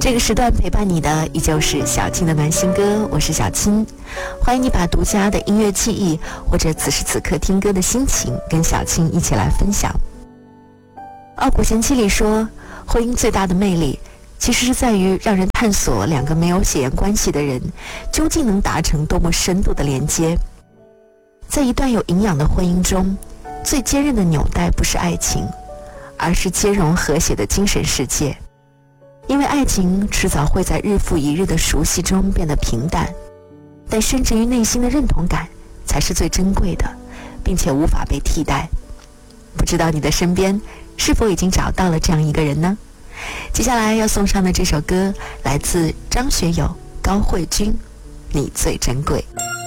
这个时段陪伴你的依旧是小青的暖心歌，我是小青，欢迎你把独家的音乐记忆或者此时此刻听歌的心情跟小青一起来分享。傲骨贤妻里说，婚姻最大的魅力其实是在于让人探索两个没有血缘关系的人究竟能达成多么深度的连接。在一段有营养的婚姻中，最坚韧的纽带不是爱情，而是兼容和谐的精神世界。因为爱情迟早会在日复一日的熟悉中变得平淡，但深植于内心的认同感才是最珍贵的，并且无法被替代。不知道你的身边是否已经找到了这样一个人呢？接下来要送上的这首歌来自张学友、高慧君，你最珍贵。